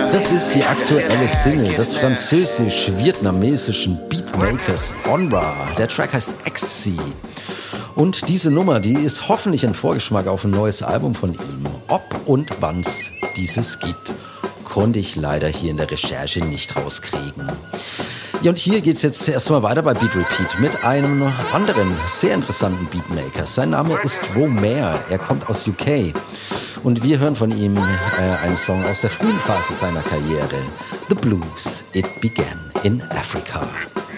Das ist die aktuelle Single des französisch-vietnamesischen Beatmakers Onra. Der Track heißt Ecstasy. Und diese Nummer, die ist hoffentlich ein Vorgeschmack auf ein neues Album von ihm. Ob und wann's dieses gibt, konnte ich leider hier in der Recherche nicht rauskriegen. Ja, und hier geht's jetzt erstmal weiter bei Beat Repeat mit einem anderen, sehr interessanten Beatmaker. Sein Name ist Romare, er kommt aus UK. Und wir hören von ihm einen Song aus der frühen Phase seiner Karriere. The Blues, It Began in Africa.